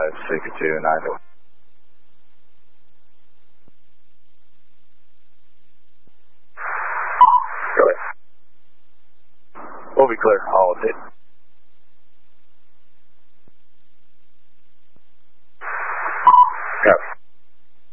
56290. Go ahead. We'll be clear. All hit.